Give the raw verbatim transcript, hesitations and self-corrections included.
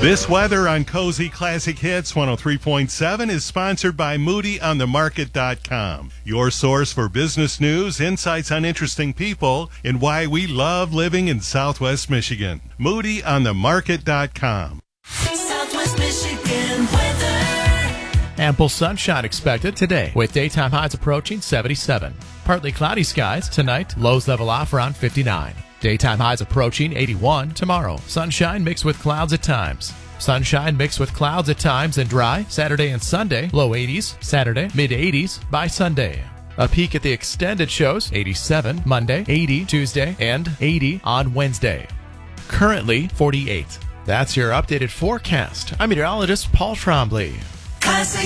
This weather on Cozy Classic Hits one oh three point seven is sponsored by Moody on the Market dot com, your source for business news, insights on interesting people, and why we love living in Southwest Michigan. Moody on the Market dot com. Southwest Michigan weather. Ample sunshine expected today, with daytime highs approaching seventy-seven. Partly cloudy skies tonight, lows level off around fifty-nine. Daytime highs approaching eighty-one tomorrow. Sunshine mixed with clouds at times. Sunshine mixed with clouds at times and dry Saturday and Sunday. Low eighties Saturday, mid eighties by Sunday. A peek at the extended shows, eighty-seven Monday, eighty Tuesday, and eighty on Wednesday. Currently forty-eight. That's your updated forecast. I'm meteorologist Paul Trombley. Classic